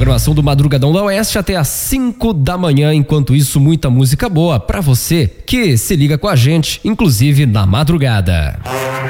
programação do Madrugadão da Oeste até às 5 da manhã. Enquanto isso, muita música boa pra você que se liga com a gente, inclusive na madrugada.